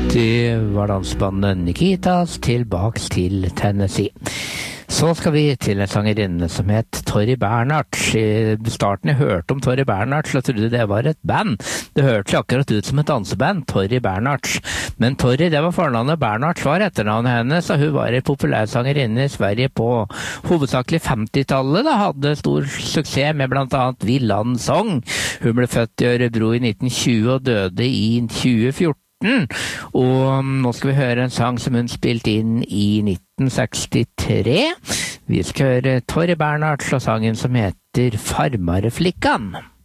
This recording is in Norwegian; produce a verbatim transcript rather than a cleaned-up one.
Det var dansbandet Nikitas tilbake til Tennessee. Så skal vi til en sangerinne som het Torry Bernhardt. I starten jeg hørte om Torry Bernhardt, så trodde jeg det var et band. Det hørtes akkurat ut som et danseband, Torry Bernhardt. Men Torry, det var fornavnet, Bernhardt var etternavnet hennes, og hun var en populær sangerinne i Sverige på hovedsakelig femtitallet. Da hadde stor suksess med blant annet Villand Song. Hun ble født i Örebro i nitten tjue og døde i tjue fjorten. Og nå skal vi høre en sang som hun spilte inn i nitten sekstitre. Vi skal høre Torry Bernhardt og sangen som heter Farmareflickan.